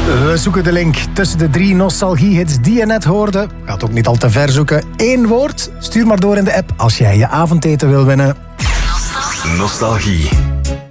We zoeken de link tussen de 3 nostalgie-hits die je net hoorde. Gaat ook niet al te ver zoeken. 1 woord. Stuur maar door in de app als jij je avondeten wil winnen. Nostalgie.